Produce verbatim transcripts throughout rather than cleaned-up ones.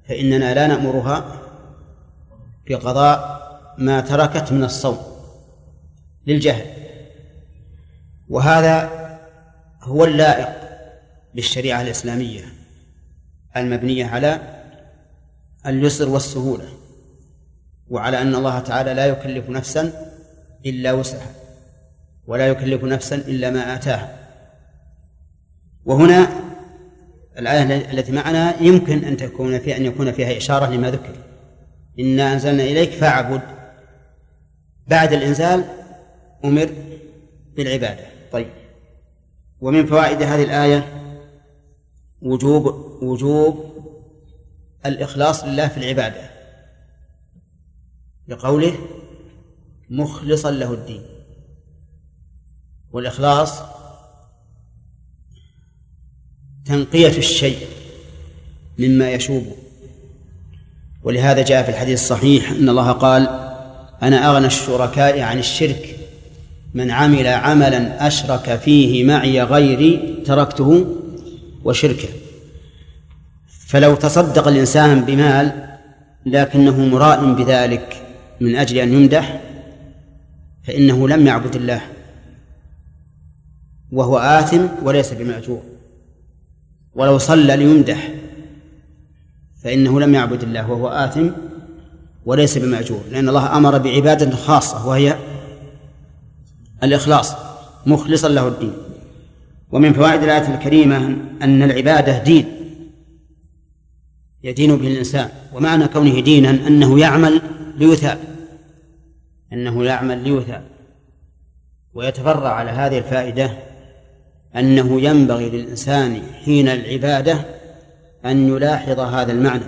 فإننا لا نأمرها بقضاء ما تركت من الصوم للجهل، وهذا هو اللائق بالشريعة الإسلامية المبنية على اليسر والسهولة، وعلى أن الله تعالى لا يكلف نفسا إلا وسعها، ولا يكلف نفسا إلا ما آتاها. وهنا الآية التي معنا يمكن أن تكون في أن يكون فيها إشارة لما ذكر، إنا أنزلنا إليك فاعبد. بعد الإنزال أمر بالعبادة. طيب، ومن فوائد هذه الآية وجوب وجوب الإخلاص لله في العبادة، لقوله مخلصا له الدين. والإخلاص تنقية الشيء مما يشوبه، ولهذا جاء في الحديث الصحيح أن الله قال أنا أغنى الشركاء عن الشرك، من عمل عملا أشرك فيه معي غيري تركته وشركه. فلو تصدق الإنسان بمال لكنه مراء بذلك من أجل أن يمدح فإنه لم يعبد الله، وهو آثم وليس بمأجور. ولو صلى ليمدح فإنه لم يعبد الله وهو آثم وليس بمأجور، لأن الله أمر بعبادة خاصة وهي الإخلاص مخلصا له الدين. ومن فوائد الآية الكريمة أن العبادة دين يدين به الإنسان، ومعنى كونه دينا أنه يعمل ليثاب، أنه يعمل ليثاب. ويتفرع على هذه الفائدة أنه ينبغي للإنسان حين العبادة أن يلاحظ هذا المعنى،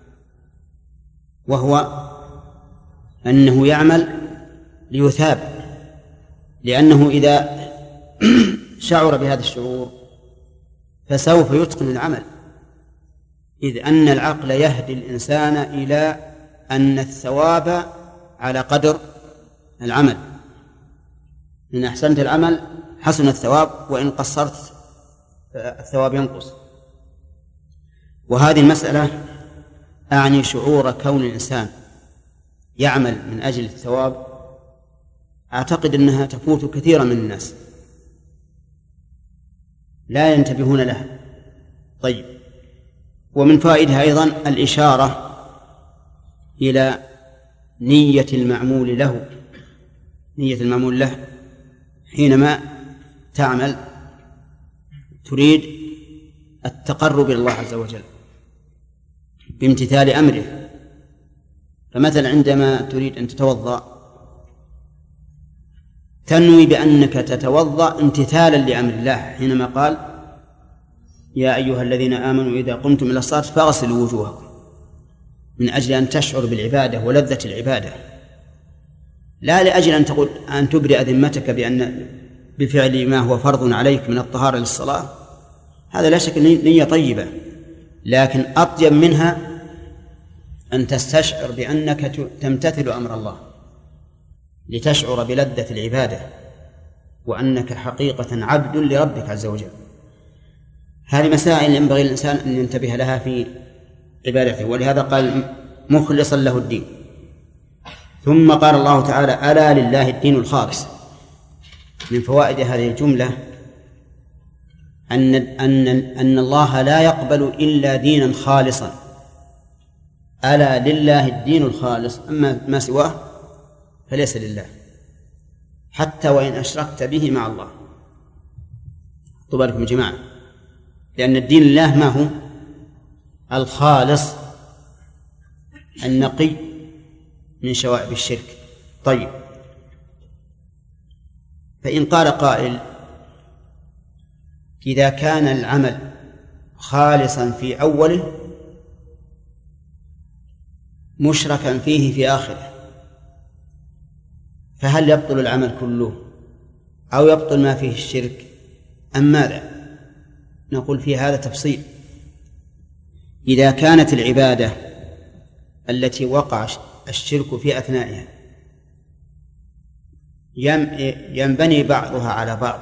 وهو أنه يعمل ليثاب، لأنه إذا شعر بهذا الشعور فسوف يتقن العمل، إذ أن العقل يهدي الإنسان إلى أن الثواب على قدر العمل، إن أحسنت العمل حسن الثواب، وإن قصرت الثواب ينقص. وهذه المسألة أعني شعور كون الإنسان يعمل من أجل الثواب، أعتقد أنها تفوت كثيرا من الناس لا ينتبهون لها. طيب، ومن فائدها أيضا الإشارة إلى نية المعمول له، نية المعمول له حينما تعمل تريد التقرب إلى الله عز وجل بامتثال أمره. فمثلا عندما تريد أن تتوضأ تنوي بأنك تتوضأ امتثالا لأمر الله، حينما قال يا أيها الذين آمنوا إذا قمتم إلى الصلاة فاغسلوا وجوهكم، من أجل أن تشعر بالعبادة ولذة العبادة، لا لأجل أن تقول أن تبرئ ذمتك بأن بفعل ما هو فرض عليك من الطهارة للصلاة. هذا لا شك نية طيبة، لكن أطيب منها أن تستشعر بأنك تمتثل أمر الله لتشعر بلذة العبادة وأنك حقيقة عبد لربك عز وجل. هذه مسائل ينبغي الإنسان أن ينتبه لها في عبادته، ولهذا قال مخلصا له الدين. ثم قال الله تعالى ألا لله الدين الخالص. من فوائد هذه الجملة أن أن أن الله لا يقبل إلا دينا خالصا. ألا لله الدين الخالص، أما ما سواه فليس لله، حتى وإن أشركت به مع الله. طبعا يا جماعة، لأن الدين لله ما هو الخالص النقي من شوائب الشرك. طيب، فإن قال قائل إذا كان العمل خالصا في أوله مشركا فيه في آخره، فهل يبطل العمل كله أو يبطل ما فيه الشرك أم ماذا؟ نقول في هذا تفصيل. إذا كانت العبادة التي وقع الشرك في أثنائها ينبني بعضها على بعض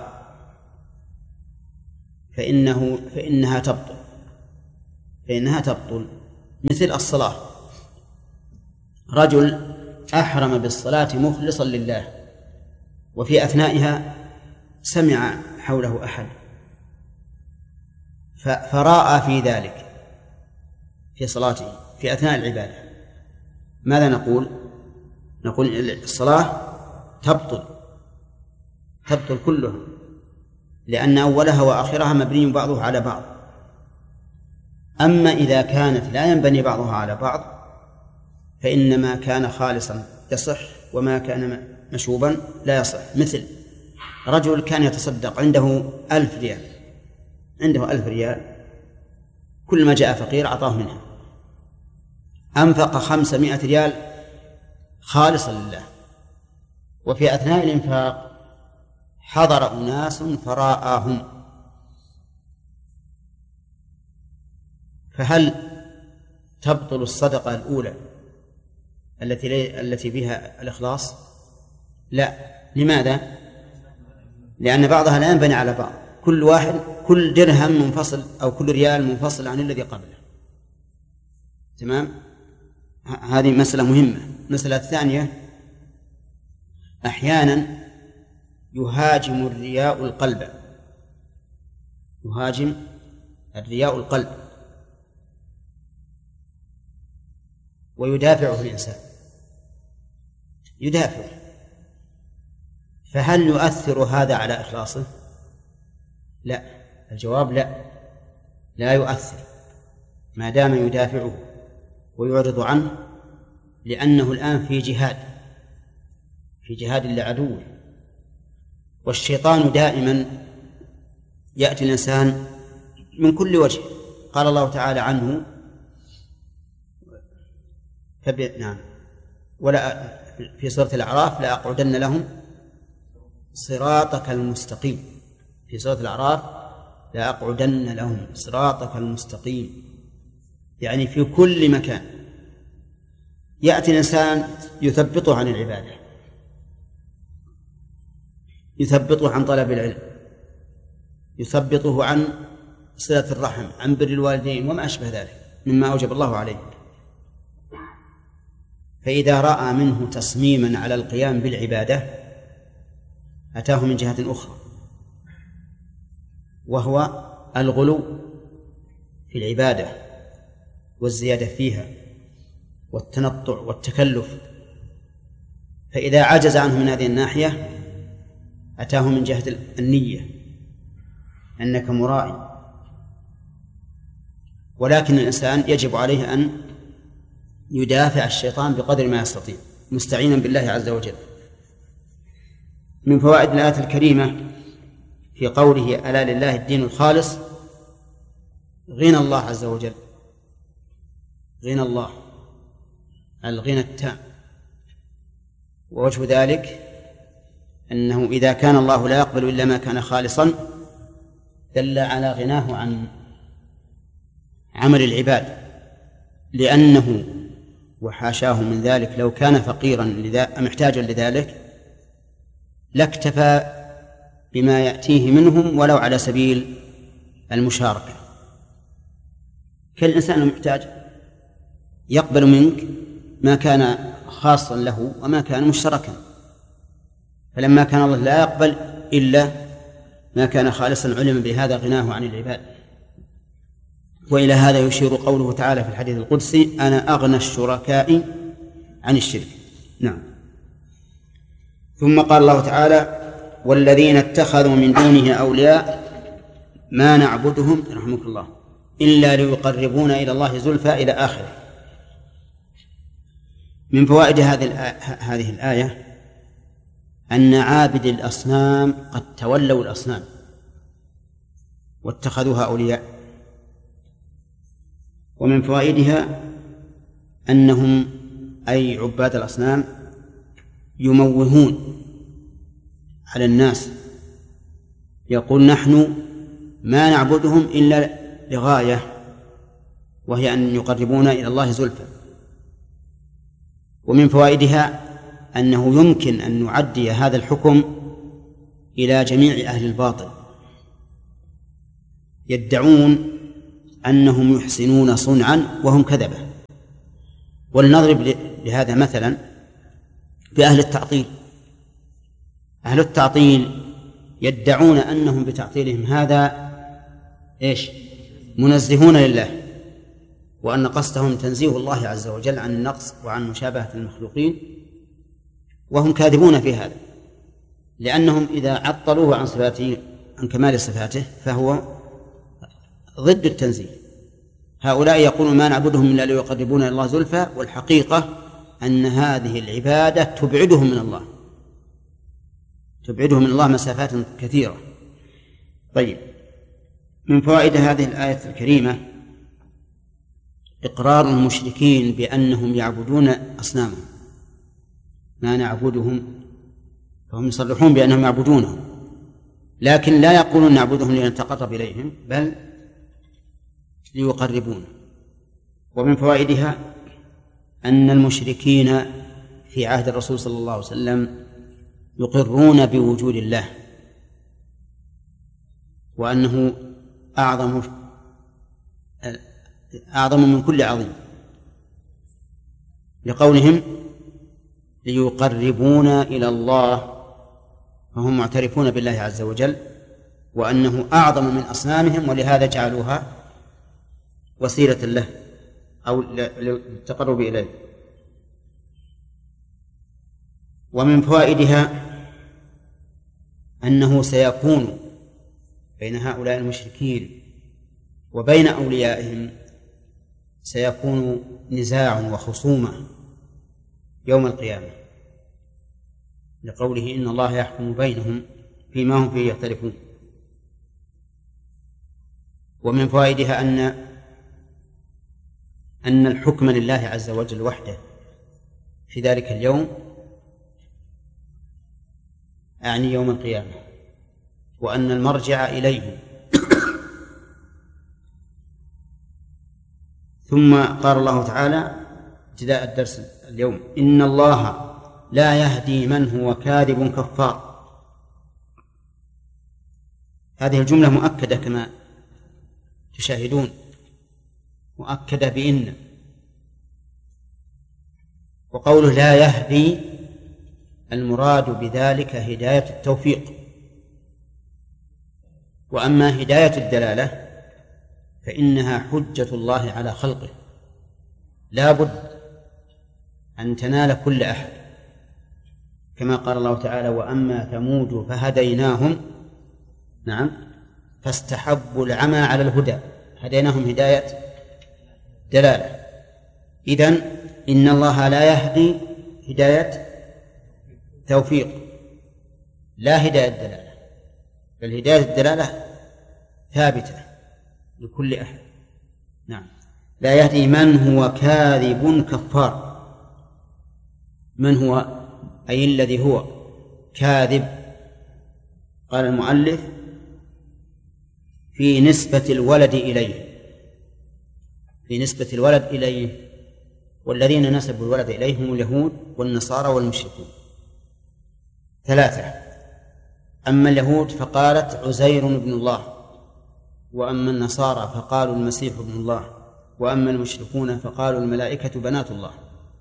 فإنه فإنها تبطل فإنها تبطل مثل الصلاة، رجل أحرم بالصلاة مخلصا لله وفي أثنائها سمع حوله أحد فرأى في ذلك في صلاته في أثناء العبادة، ماذا نقول؟ نقول الصلاة تبطل تبطل كلها، لأن أولها وآخرها مبني بعضها على بعض. أما إذا كانت لا ينبني بعضها على بعض فإنما كان خالصا يصح وما كان مشوبا لا يصح. مثل رجل كان يتصدق عنده ألف ريال عنده ألف ريال كل ما جاء فقير أعطاه منها، أنفق خمسمائة ريال خالصا لله، وفي أثناء الإنفاق حضر أناس فراءهم، فهل تبطل الصدقة الأولى التي التي بها الإخلاص؟ لا. لماذا؟ لأن بعضها لا ينبني على بعض، كل واحد كل درهم منفصل أو كل ريال منفصل عن الذي قبله. تمام؟ هذه مسألة مهمة. المسألة الثانية، أحيانا يهاجم الرياء القلب يهاجم الرياء القلب ويدافعه الإنسان يدافع، فهل يؤثر هذا على إخلاصه؟ لا. الجواب لا، لا يؤثر ما دام يدافعه ويعرض عنه، لأنه الآن في جهاد في جهاد لعدوه، والشيطان دائما يأتي الإنسان من كل وجه. قال الله تعالى عنه نعم ولا في سورة الأعراف لأقعدن لهم صراطك المستقيم، في سورة الأعراف لأقعدن لهم صراطك المستقيم، يعني في كل مكان يأتي الإنسان يثبطه عن العبادة، يثبطه عن طلب العلم، يثبطه عن صلة الرحم، عن بر الوالدين وما أشبه ذلك مما أوجب الله عليه. فإذا رأى منه تصميما على القيام بالعبادة أتاه من جهة أخرى، وهو الغلو في العبادة والزيادة فيها والتنطع والتكلف. فإذا عجز عنه من هذه الناحية أتاه من جهة النية أنك مراعي. ولكن الإنسان يجب عليه أن يدافع الشيطان بقدر ما يستطيع مستعينا بالله عز وجل. من فوائد الآية الكريمة في قوله ألا لله الدين الخالص غنى الله عز وجل، غنى الله الغنى التام، ووجه ذلك أنه إذا كان الله لا يقبل إلا ما كان خالصا دل على غناه عن عمل العباد، لأنه وحاشاه من ذلك لو كان فقيرا محتاجا لذلك لاكتفى بما يأتيه منهم ولو على سبيل المشاركة. كالإنسان المحتاج يقبل منك ما كان خاصا له وما كان مشتركا، فلما كان الله لا يقبل إلا ما كان خالصا علم بهذا غناه عن العباد. وإلى هذا يشير قوله تعالى في الحديث القدسي أنا أغنى الشركاء عن الشرك. نعم. ثم قال الله تعالى والذين اتخذوا من دونه أولياء ما نعبدهم رحمك الله إلا ليقربونا إلى الله زلفى إلى آخره. من فوائد هذه الآية أن عابد الأصنام قد تولوا الأصنام واتخذوها أولياء. ومن فوائدها أنهم أي عباد الأصنام يموهون على الناس، يقول نحن ما نعبدهم إلا لغاية وهي أن يقربونا إلى الله زلفى. ومن فوائدها أنه يمكن أن نعدي هذا الحكم إلى جميع أهل الباطل، يدعون أنهم يحسنون صنعا وهم كذبة، ولنضرب لهذا مثلا بأهل التعطيل. أهل التعطيل يدعون أنهم بتعطيلهم هذا إيش؟ منزهون لله، وأن قصدهم تنزيه الله عز وجل عن النقص وعن مشابهة المخلوقين، وهم كاذبون في هذا، لأنهم إذا عطلوه عن صفاته عن كمال صفاته فهو ضد التنزيه. هؤلاء يقولون ما نعبدهم إلا ليقربونا إلى الله زلفى، والحقيقة أن هذه العبادة تبعدهم من الله، تبعدهم من الله مسافات كثيرة. طيب، من فوائد هذه الآية الكريمة إقرار المشركين بأنهم يعبدون أصنامهم، ما نعبدهم، فهم يصرحون بأنهم يعبدونهم، لكن لا يقولون نعبدهم لنتقرب إليهم، بل ليقربون. ومن فوائدها أن المشركين في عهد الرسول صلى الله عليه وسلم يقرون بوجود الله، وأنه أعظم أعظم من كل عظيم، لقولهم ليقربونا إلى الله، فهم معترفون بالله عز وجل وأنه أعظم من أصنامهم، ولهذا جعلوها وسيلة له أو للتقرب إليه. ومن فوائدها أنه سيكون بين هؤلاء المشركين وبين أوليائهم سيكون نزاع وخصومة يوم القيامة، لقوله إن الله يحكم بينهم فيما هم فيه يختلفون. ومن فوائدها أن أن الحكم لله عز وجل وحده في ذلك اليوم، أعني يوم القيامة، وأن المرجع إليه. ثم قال الله تعالى ابتداء الدرس اليوم: إن الله لا يهدي من هو كاذب كفار. هذه الجملة مؤكدة كما تشاهدون، مؤكدة بإن، وقوله لا يهدي المراد بذلك هداية التوفيق، وأما هداية الدلالة فإنها حجة الله على خلقه، لا بد أن تنال كل أحد، كما قال الله تعالى: وأما ثمود فهديناهم نعم فاستحبوا العمى على الهدى، هديناهم هداية دلالة. إذن إن الله لا يهدي هداية توفيق، لا هداية دلالة، بل هداية الدلالة ثابتة لكل أحد. نعم، لا يهدي من هو كاذب كفار. من هو أي الذي هو كاذب؟ قال المؤلف: في نسبة الولد إليه، في نسبة الولد إليه، والذين نسبوا الولد إليهم اليهود والنصارى والمشركون ثلاثة. أما اليهود فقالت عزير ابن الله، وأما النصارى فقالوا المسيح ابن الله، وأما المشركون فقالوا الملائكة بنات الله.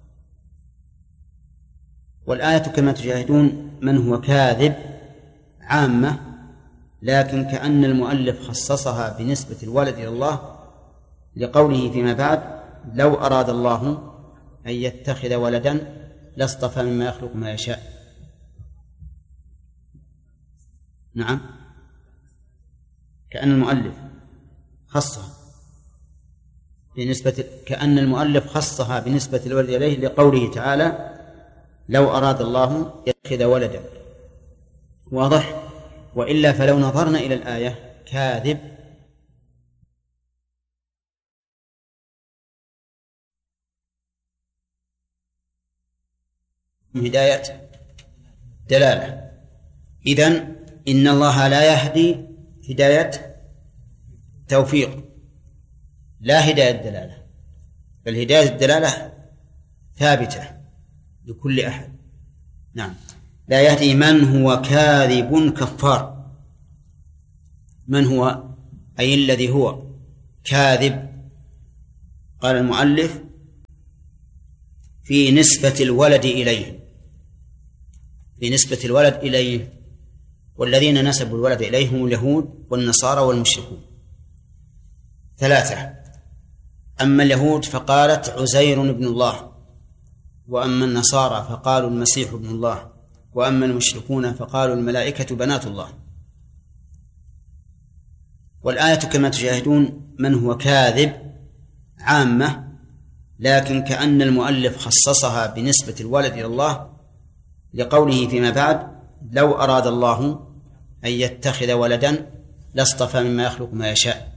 والآية كما تشاهدون من هو كاذب عامة، لكن كأن المؤلف خصصها بنسبة الولد إلى الله لقوله فيما بعد: لو أراد الله أن يتخذ ولدا لاصطفى مما يخلق ما يشاء. نعم، كأن المؤلف خصها بنسبة كأن المؤلف خصها بنسبة الولد إليه لقوله تعالى: لو أراد الله يتخذ ولدا. واضح؟ وإلا فلو نظرنا إلى الآية كاذب هداية دلالة. إذن إن الله لا يهدي هداية توفيق، لا هداية دلالة، بل هداية الدلالة ثابتة لكل أحد. نعم، لا يهدي من هو كاذب كفار. من هو أي الذي هو كاذب؟ قال المؤلف: في نسبة الولد إليه، في نسبة الولد إليه، والذين نسبوا الولد إليه هم اليهود والنصارى والمشركون. ثلاثة: أما اليهود فقالت عزير ابن الله، وأما النصارى فقالوا المسيح ابن الله، وأما المشركون فقالوا الملائكة بنات الله. والآية كما تشاهدون من هو كاذب عامة، لكن كأن المؤلف خصصها بنسبة الولد إلى الله لقوله فيما بعد: لو أراد الله أن يتخذ ولدا لاصطفى مما يخلق ما يشاء.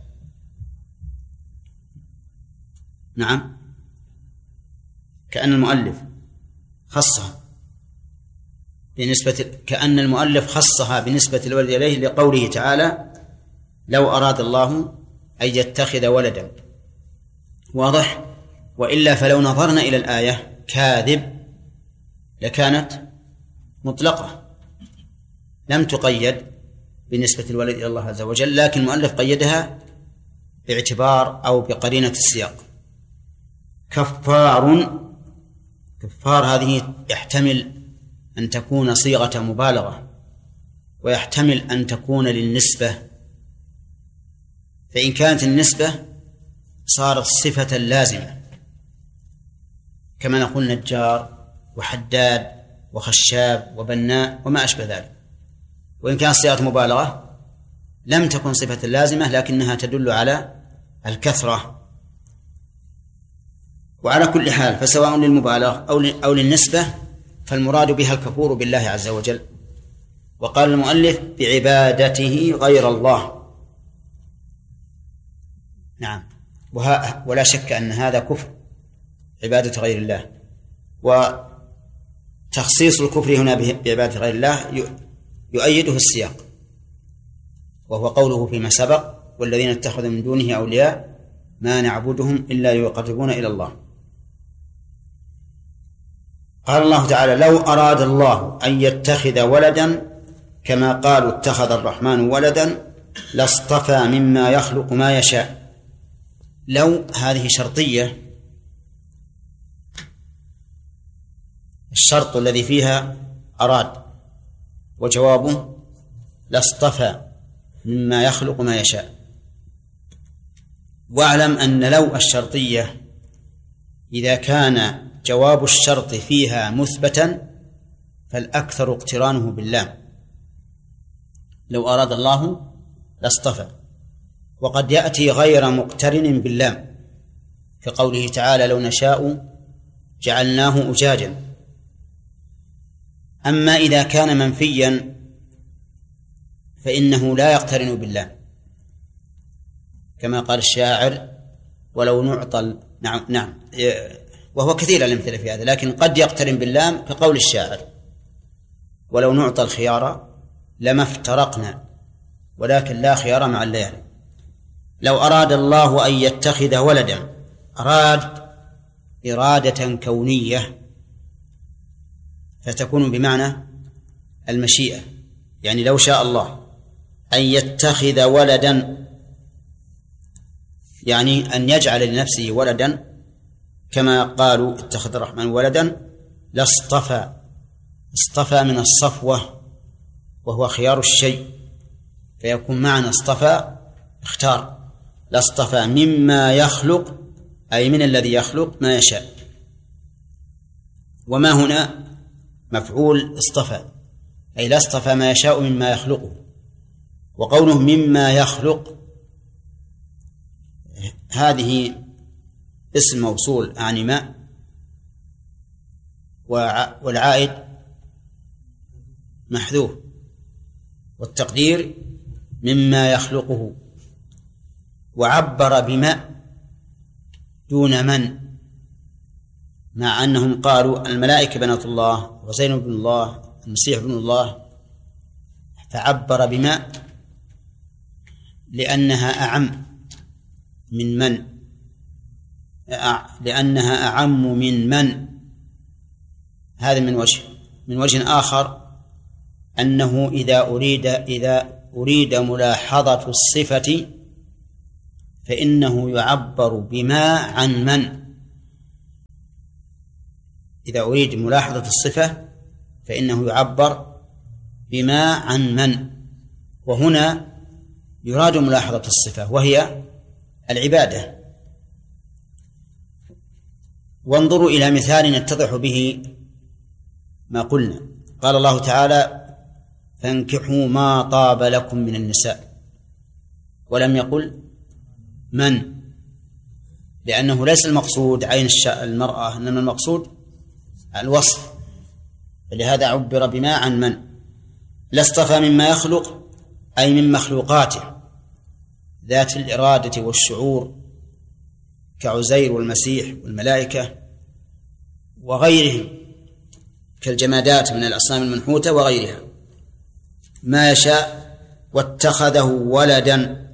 نعم، كأن المؤلف خصها بنسبة كأن المؤلف خصها بنسبة الولد إليه لقوله تعالى: لو أراد الله أن يتخذ ولدا. واضح؟ وإلا فلو نظرنا إلى الآية كاذب لكانت مطلقة لم تقيد بنسبة الولد إلى الله عز وجل، لكن المؤلف قيدها باعتبار أو بقرينة السياق. كفار، كفار هذه يحتمل أن تكون صيغة مبالغة، ويحتمل أن تكون للنسبة، فإن كانت النسبة صارت صفة لازمة، كما نقول نجار وحداد وخشاب وبناء وما أشبه ذلك. وإن كانت صيغة مبالغة لم تكن صفة لازمة، لكنها تدل على الكثرة. وعلى كل حال فسواء للمبالغة أو للنسبة فالمراد بها الكفور بالله عز وجل. وقال المؤلف: بعبادته غير الله. نعم، ولا شك أن هذا كفر، عبادة غير الله. وتخصيص الكفر هنا بعبادة غير الله يؤيده السياق، وهو قوله فيما سبق: والذين اتخذوا من دونه أولياء ما نعبدهم إلا ليقربونا إلى الله. قال الله تعالى: لو أراد الله أن يتخذ ولدا كما قالوا اتخذ الرحمن ولدا لاصطفى مما يخلق ما يشاء. لو هذه شرطية، الشرط الذي فيها أراد، وجوابه لاصطفى مما يخلق ما يشاء. واعلم أن لو الشرطية إذا كان جواب الشرط فيها مثبتا فالأكثر اقترانه باللام. لو أراد الله لاصطفى، وقد يأتي غير مقترن باللام كقوله تعالى: لو نشاء جعلناه أجاجا. أما إذا كان منفيا فإنه لا يقترن باللام، كما قال الشاعر: ولو نعطى. نعم نعم وهو كثير الأمثلة في هذا، لكن قد يقترن باللام كقول الشاعر: ولو نعطى الخيار لما افترقنا ولكن لا خيار مع الليالي. لو أراد الله أن يتخذ ولدا، أراد إرادة كونية فتكون بمعنى المشيئة، يعني لو شاء الله أن يتخذ ولدا يعني أن يجعل لنفسه ولدا كما قالوا اتخذ الرحمن ولدا لاصطفى. اصطفى من الصفوة وهو خيار الشيء، فيكون معنى اصطفى اختار. لاصطفى مما يخلق أي من الذي يخلق ما يشاء. وما هنا مفعول اصطفى، أي لا اصطفى ما يشاء مما يخلقه. وقوله مما يخلق هذه اسم موصول أعني ما، والعائد محذوف، والتقدير مما يخلقه. وعبر بما دون من، مع أنهم قالوا الملائكة بنات الله وزين بن الله المسيح بن الله، فعبر بما لأنها أعم من من لأنها أعم من من هذا من وجه. من وجه آخر أنه إذا أريد إذا أريد ملاحظة الصفة فإنه يعبر بما عن من، إذا أريد ملاحظة الصفة فإنه يعبر بما عن من، وهنا يراد ملاحظة الصفة وهي العبادة. وانظروا إلى مثال يتضح به ما قلنا. قال الله تعالى: فانكحوا ما طاب لكم من النساء، ولم يقل من، لأنه ليس المقصود عين المرأة، إنما المقصود الوصف، فلهذا عبر بما عن من. لا اصطفى مما يخلق أي من مخلوقاته ذات الإرادة والشعور كعزير والمسيح والملائكة وغيرهم كالجمادات من الأصنام المنحوتة وغيرها ما يشاء، واتخذه ولدا.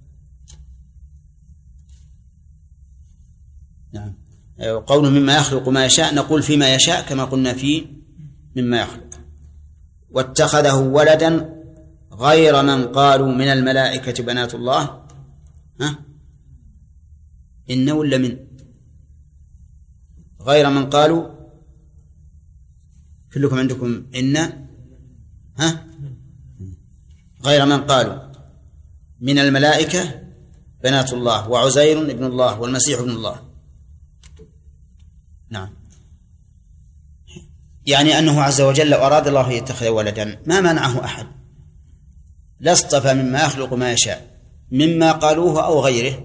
نعم، قوله مما يخلق ما يشاء نقول فيما يشاء كما قلنا فيه مما يخلق. واتخذه ولدا غير من قالوا من الملائكة بنات الله. ها؟ إن ولا من؟ غير من قالوا، كلكم عندكم إن. ها؟ غير من قالوا من الملائكة بنات الله وعزير ابن الله والمسيح ابن الله. نعم، يعني أنه عز وجل أراد الله أن يتخذ ولدا ما منعه أحد، لا اصطفى مما يخلق ما يشاء مما قالوه أو غيره،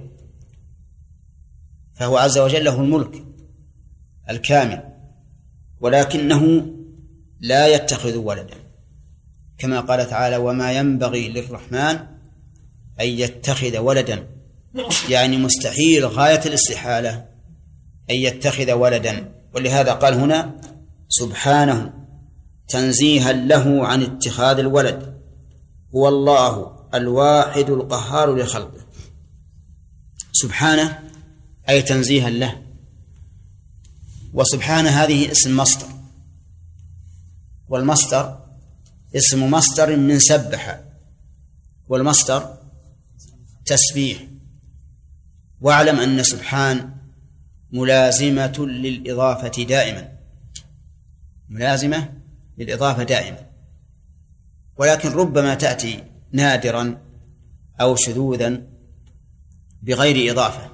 فهو عز وجل له الملك الكامل، ولكنه لا يتخذ ولدا، كما قال تعالى: وما ينبغي للرحمن أن يتخذ ولدا، يعني مستحيل غاية الاستحالة أن يتخذ ولدا. ولهذا قال هنا: سبحانه تنزيها له عن اتخاذ الولد، هو الله الواحد القهار لخلقه. سبحانه أي تنزيها له، وسبحانه هذه اسم مصدر، والمصدر اسم مصدر من سبح، والمصدر تسبيح. واعلم أن سبحان ملازمة للإضافة دائما، ملازمة للإضافة دائما، ولكن ربما تأتي نادرا أو شذوذا بغير إضافة،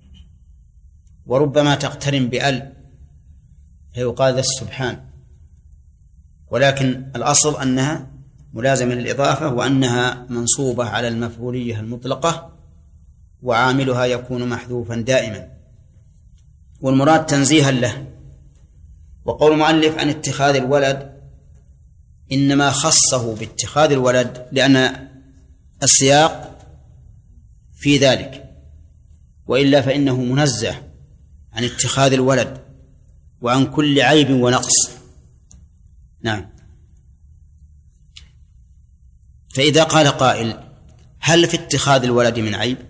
وربما تقترن بأل فيقال ذا السبحان، ولكن الأصل أنها ملازمة للإضافة، وأنها منصوبة على المفعولية المطلقة، وعاملها يكون محذوفا دائما، والمراد تنزيها له. وقول المؤلف عن اتخاذ الولد إنما خصه باتخاذ الولد لأن السياق في ذلك، وإلا فإنه منزه عن اتخاذ الولد وعن كل عيب ونقص. نعم. فإذا قال قائل: هل في اتخاذ الولد من عيب؟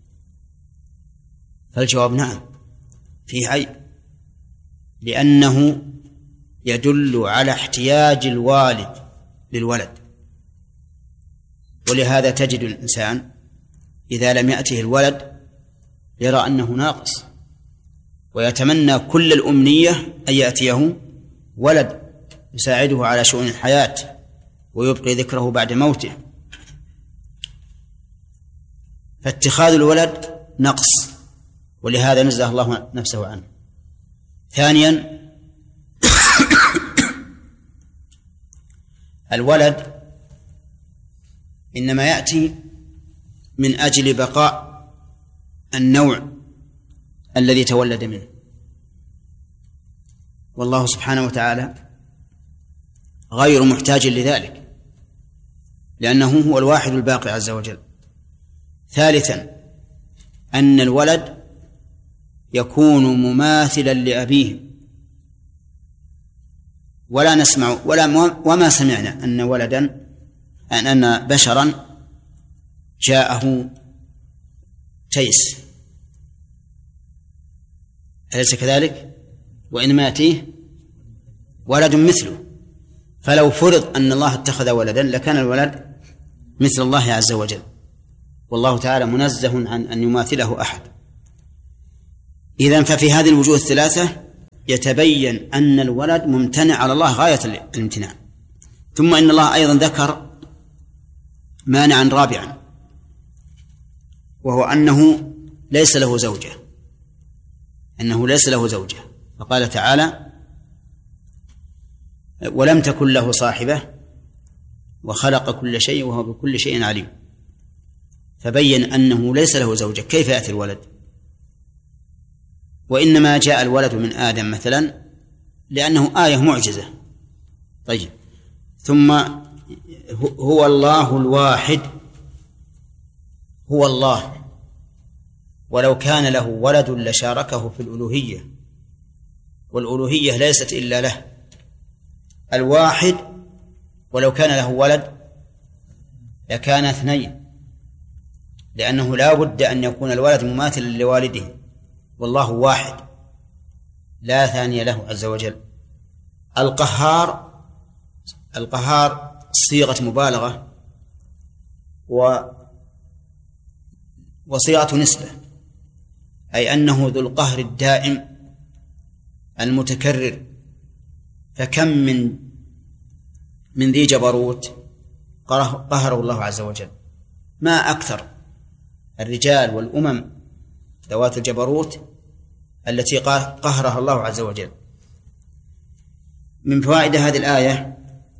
فالجواب: نعم، فيه عيب، لأنه يدل على احتياج الوالد للولد، ولهذا تجد الإنسان إذا لم يأته الولد يرى أنه ناقص، ويتمنى كل الأمنية أن يأتيه ولد يساعده على شؤون الحياة ويبقي ذكره بعد موته. فاتخاذ الولد نقص، ولهذا نزه الله نفسه عنه. ثانيا، الولد إنما يأتي من أجل بقاء النوع الذي تولد منه، والله سبحانه وتعالى غير محتاج لذلك، لأنه هو الواحد الباقي عز وجل. ثالثا، أن الولد يكون مماثلا لأبيه، ولا نسمع ولا وما سمعنا أن ولدا أن أن بشرا جاءه تيس، أليس كذلك؟ وإنما يأتيه ولد مثله، فلو فرض أن الله اتخذ ولدا لكان الولد مثل الله عز وجل، والله تعالى منزه عن أن يماثله أحد. إذن ففي هذه الوجوه الثلاثة يتبين أن الولد ممتنع على الله غاية الامتناع. ثم إن الله أيضا ذكر مانعا رابعا، وهو أنه ليس له زوجة، أنه ليس له زوجة، فقال تعالى: ولم تكن له صاحبة وخلق كل شيء وهو بكل شيء عليم. فبين أنه ليس له زوجة، كيف يأتي الولد؟ وإنما جاء الولد من آدم مثلا لأنه آية معجزة. طيب، ثم هو الله الواحد، هو الله، ولو كان له ولد لشاركه في الألوهية، والألوهية ليست إلا له. الواحد ولو كان له ولد لكان اثنين، لأنه لا بد أن يكون الولد مماثلا لوالده، والله واحد لا ثاني له عز وجل. القهار، القهار صيغة مبالغة و وصيغة نسبة، أي أنه ذو القهر الدائم المتكرر. فكم من من ذي جبروت قهره الله عز وجل، ما أكثر الرجال والأمم ذوات الجبروت التي قهرها الله عز وجل. من فوائد هذه الآية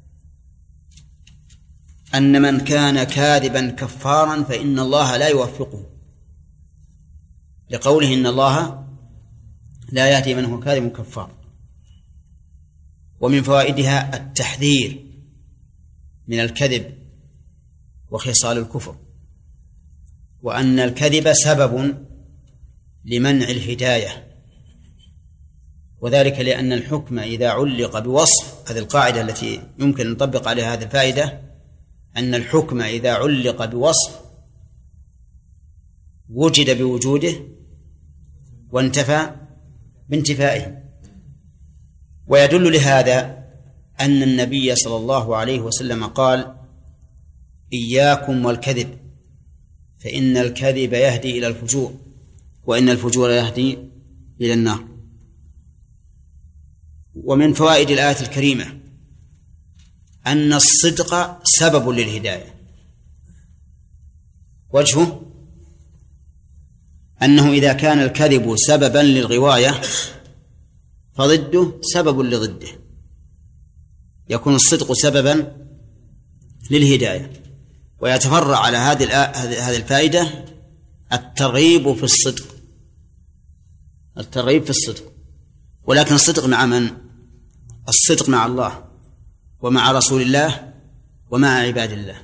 أن من كان كاذبا كفارا فإن الله لا يوفقه، لقوله إن الله لا يهدي من هو كاذب كفار. ومن فوائدها التحذير من الكذب وخصال الكفر، وأن الكذب سبب لمنع الهداية، وذلك لأن الحكم إذا علق بوصف، هذه القاعدة التي يمكن أن نطبق عليها هذه الفائدة، أن الحكم إذا علق بوصف وجد بوجوده وانتفى بانتفائه. ويدل لهذا أن النبي صلى الله عليه وسلم قال: إياكم والكذب فإن الكذب يهدي إلى الفجور وإن الفجور يهدي إلى النار. ومن فوائد الآية الكريمة أن الصدق سبب للهداية. وجهه أنه إذا كان الكذب سببا للغواية فضده سبب لضده، يكون الصدق سببا للهداية. ويتفرع على هذه هذه الفائدة الترغيب في الصدق، الترغيب في الصدق. ولكن الصدق مع من؟ الصدق مع الله ومع رسول الله ومع عباد الله.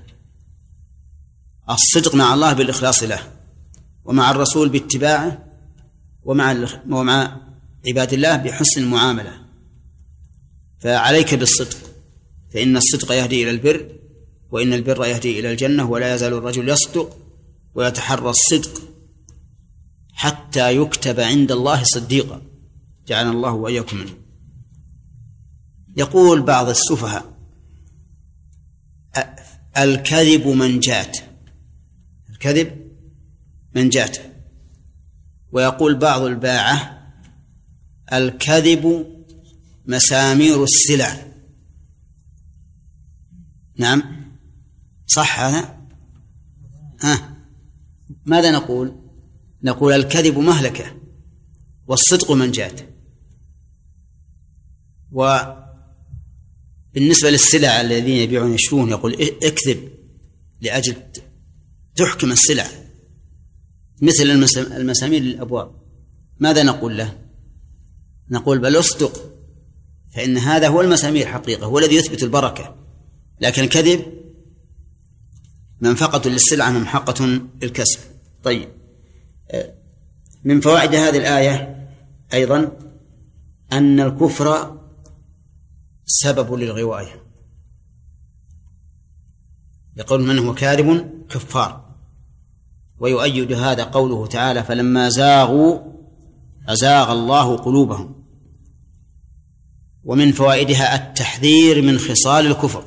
الصدق مع الله بالإخلاص له، ومع الرسول باتباعه، ومع ومع عباد الله بحسن المعاملة. فعليك بالصدق، فإن الصدق يهدي إلى البر، وإن البر يهدي إلى الجنة، ولا يزال الرجل يصدق ويتحرى الصدق حتى يكتب عند الله صديقا، جعلنا الله وإياكم منه. يقول بعض السفهاء: الكذب منجاة، الكذب منجاة. ويقول بعض الباعة: الكذب مسامير السلع. نعم، صح هذا؟ ها، ماذا نقول؟ نقول الكذب مهلكة والصدق منجاة. وبالنسبة للسلع الذين يبيعون يشترون يقول اكذب لأجل تحكم السلع، مثل المسامير للأبواب. ماذا نقول له؟ نقول بل اصدق، فإن هذا هو المسامير حقيقة، هو الذي يثبت البركة. لكن الكذب منفقة للسلعة ممحقة للكسب. طيب، من فوائد هذه الآية أيضا أن الكفر سبب للغواية، يقول من هو كاذب كفار. ويؤيد هذا قوله تعالى: فلما زاغوا أزاغ الله قلوبهم. ومن فوائدها التحذير من خصال الكفر،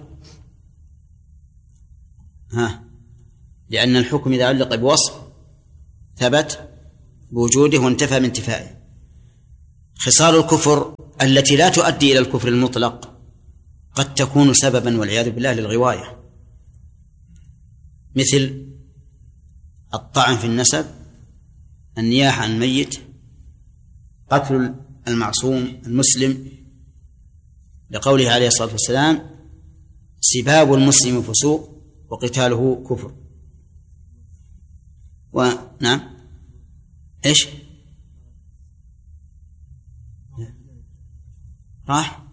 ها، لأن الحكم إذا علق بوصف ثبت بوجوده وانتفى بانتفائه. خصال الكفر التي لا تؤدي إلى الكفر المطلق قد تكون سببا والعياذ بالله للغواية، مثل الطعن في النسب، النياحة عن الميت، قتل المعصوم المسلم، لقوله عليه الصلاة والسلام: سباب المسلم فسوق وقتاله كفر. ونعم إيش راح